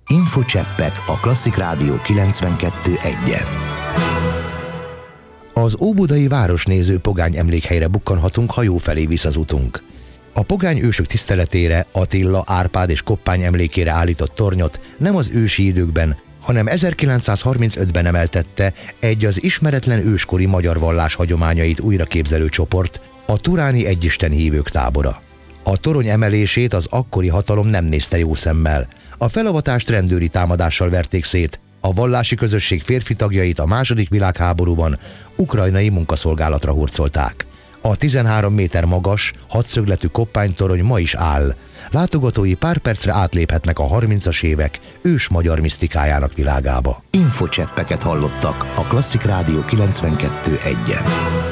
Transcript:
Infocseppek a Klasszik Rádió 92.1-en. Az óbudai városnéző pogány emlékhelyre bukkanhatunk, ha jó felé visz az utunk. A pogány ősök tiszteletére, Attila, Árpád és Koppány emlékére állított tornyot nem az ősi időkben, hanem 1935-ben emeltette egy az ismeretlen őskori magyar vallás hagyományait újraképzelő csoport, a turáni egyisten hívők tábora. A torony emelését az akkori hatalom nem nézte jó szemmel. A felavatást rendőri támadással verték szét, a vallási közösség férfi tagjait a II. Világháborúban ukrajnai munkaszolgálatra hurcolták. A 13 méter magas, hatszögletű koppánytorony ma is áll. Látogatói pár percre átléphetnek a 30-as évek ős magyar misztikájának világába. Infocseppeket hallottak a Klasszik Rádió 92.1-en.